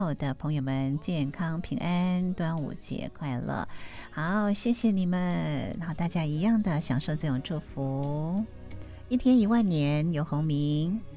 我的朋友们健康平安，端午节快乐！好，谢谢你们，好，大家一样的享受这种祝福。一天1万年，有鸿明。